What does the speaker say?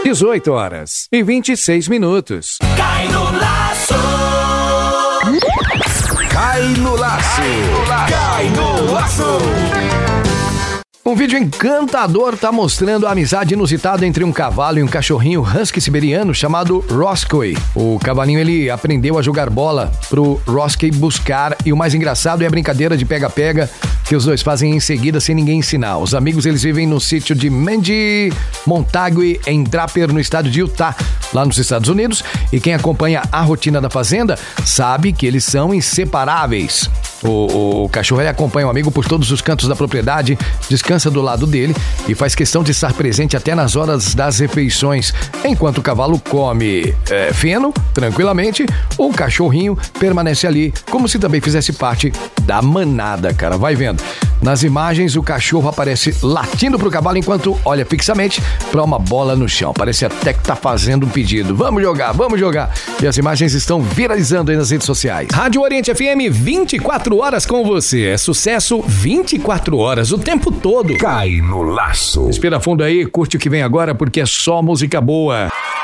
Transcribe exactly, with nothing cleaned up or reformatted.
dezoito horas e vinte e seis minutos. Cai no laço. Cai no laço. Cai no laço. Um vídeo encantador tá mostrando a amizade inusitada entre um cavalo e um cachorrinho husky siberiano chamado Roscoe. O cavalinho, ele aprendeu a jogar bola pro Roscoe buscar, e o mais engraçado é a brincadeira de pega-pega que os dois fazem em seguida sem ninguém ensinar. Os amigos, eles vivem no sítio de Mandy Montague, em Draper, no estado de Utah, lá nos Estados Unidos, e quem acompanha a rotina da fazenda sabe que eles são inseparáveis. O, o cachorro, ele acompanha o amigo por todos os cantos da propriedade, descansa do lado dele e faz questão de estar presente até nas horas das refeições. Enquanto o cavalo come é, feno, tranquilamente, o cachorrinho permanece ali, como se também fizesse parte da manada, cara. Vai vendo. Nas imagens, o cachorro aparece latindo pro cavalo enquanto olha fixamente para uma bola no chão. Parece até que tá fazendo um pedido. Vamos jogar, vamos jogar. E as imagens estão viralizando aí nas redes sociais. Rádio Oriente F M, vinte e quatro horas com você. É sucesso vinte e quatro horas, o tempo todo. Cai no laço. Respira fundo aí, curte o que vem agora, porque é só música boa.